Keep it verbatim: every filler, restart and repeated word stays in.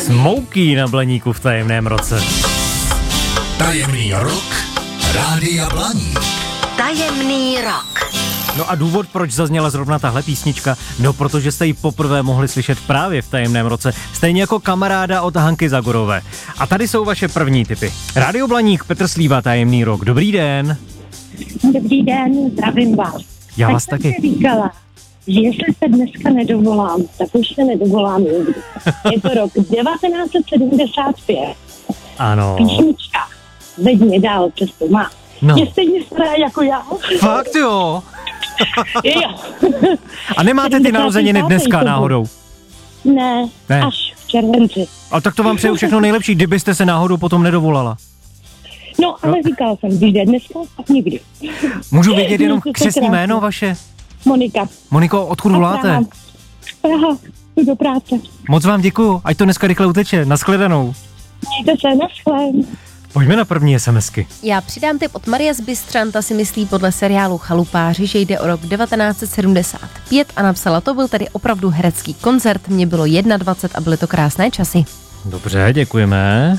Smokey na Blaníku v tajemném roce. Tajemný rok Rádia Blaník. Tajemný rok. No a důvod, proč zazněla zrovna tahle písnička, no protože jste ji poprvé mohli slyšet právě v tajemném roce, stejně jako Kamaráda od Hanky Zagorové. A tady jsou vaše první tipy. Rádio Blaník, Petr Slíva, tajemný rok. Dobrý den. Dobrý den, zdravím vás. Já tak vás jsem taky. si říkala, že jestli se dneska nedovolám, tak už se nedovolám nikdy. Je to rok devatenáct set sedmdesát pět. Ano. Písnička Vedně dál cestu má. No. Je stejně stará jako já. Fakt jo. Jo. A nemáte ty narozeniny dneska náhodou? Ne, Ne. až v červenci. Ale tak to vám přeju všechno nejlepší, kdybyste se náhodou potom nedovolala. No, ale říkala jsem, když jde dneska, tak nikdy. Můžu vědět jenom Mějte se křestní krásně. jméno vaše? Monika. Moniko, odkud voláte? Praha. Praha, jdu do práce. Moc vám děkuju, ať to dneska rychle uteče. Naschledanou. Mějte se, naschle. Pojďme na první SMSky. Já přidám tip od Marie z Bystřan, ta si myslí podle seriálu Chalupáři, že jde o rok devatenáct set sedmdesát pět a napsala, to byl tedy opravdu herecký koncert, mě bylo dvacet jedna a byly to krásné časy. Dobře, děkujeme.